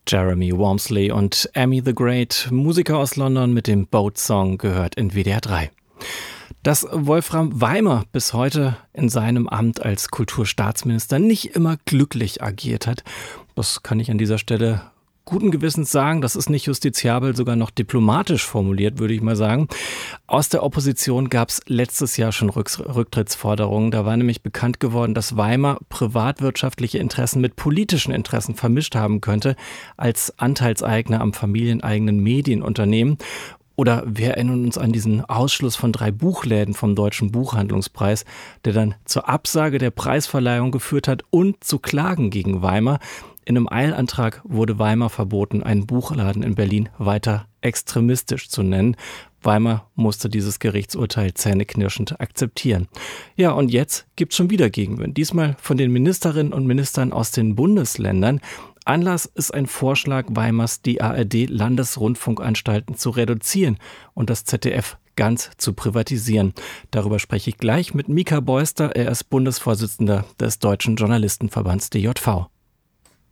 Jeremy Walmsley und Amy the Great, Musiker aus London mit dem Boat Song, gehört in WDR 3. Dass Wolfram Weimer bis heute in seinem Amt als Kulturstaatsminister nicht immer glücklich agiert hat, das kann ich an dieser Stelle guten Gewissens sagen. Das ist nicht justiziabel, sogar noch diplomatisch formuliert, würde ich mal sagen. Aus der Opposition gab es letztes Jahr schon Rücktrittsforderungen. Da war nämlich bekannt geworden, dass Weimer privatwirtschaftliche Interessen mit politischen Interessen vermischt haben könnte als Anteilseigner am familieneigenen Medienunternehmen. Oder wir erinnern uns an diesen Ausschluss von 3 Buchläden vom Deutschen Buchhandlungspreis, der dann zur Absage der Preisverleihung geführt hat und zu Klagen gegen Weimer. In einem Eilantrag wurde Weimer verboten, einen Buchladen in Berlin weiter extremistisch zu nennen. Weimer musste dieses Gerichtsurteil zähneknirschend akzeptieren. Ja, und jetzt gibt's schon wieder Gegenwind. Diesmal von den Ministerinnen und Ministern aus den Bundesländern. Anlass ist ein Vorschlag Weimars, die ARD-Landesrundfunkanstalten zu reduzieren und das ZDF ganz zu privatisieren. Darüber spreche ich gleich mit Mika Beuster. Er ist Bundesvorsitzender des Deutschen Journalistenverbands DJV.